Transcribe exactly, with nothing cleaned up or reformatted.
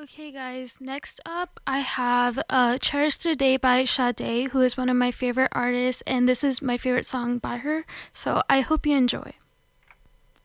Okay, guys, next up I have uh, Cherish the Day by Sade, who is one of my favorite artists, and this is my favorite song by her, so I hope you enjoy.